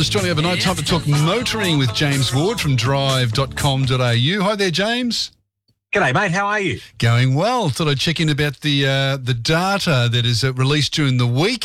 Just joining overnight, time to talk motoring with James Ward from drive.com.au. Hi there, James. G'day, mate. How are you? Going well. Thought I'd check in about the data that is released during the week.